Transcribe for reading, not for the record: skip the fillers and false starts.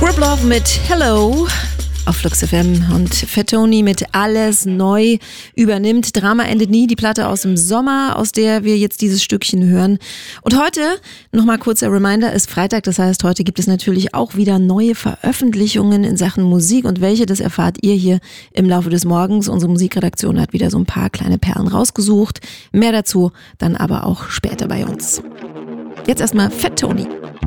Love mit Hello auf Flux FM und Fat Tony mit Alles neu übernimmt. Drama endet nie, die Platte aus dem Sommer, aus der wir jetzt dieses Stückchen hören. Und heute, nochmal kurzer Reminder, ist Freitag, das heißt, heute gibt es natürlich auch wieder neue Veröffentlichungen in Sachen Musik und welche, das erfahrt ihr hier im Laufe des Morgens. Unsere Musikredaktion hat wieder so ein paar kleine Perlen rausgesucht. Mehr dazu dann aber auch später bei uns. Jetzt erstmal Fat Tony.